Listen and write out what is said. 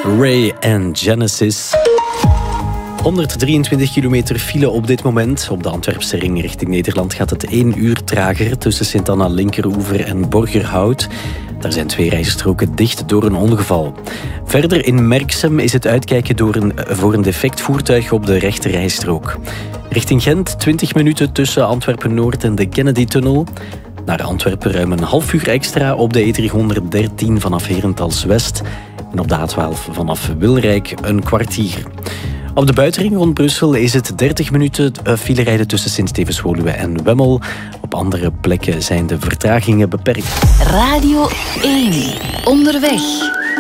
Ray en Genesis. 123 kilometer file op dit moment. Op de Antwerpse ring richting Nederland gaat het 1 uur trager tussen Sint-Anna Linkeroever en Borgerhout. Daar zijn 2 rijstroken dicht door een ongeval. Verder in Merksem is het uitkijken voor een defect voertuig op de rechte rijstrook. Richting Gent 20 minuten tussen Antwerpen-Noord en de Kennedy-tunnel. Naar Antwerpen ruim een half uur extra op de E313 vanaf Herentals-West. En op de A12 vanaf Wilrijk een kwartier. Op de buitenring rond Brussel is het 30 minuten file rijden tussen Sint-Stevens-Woluwe en Wemmel. Op andere plekken zijn de vertragingen beperkt. Radio 1. Onderweg.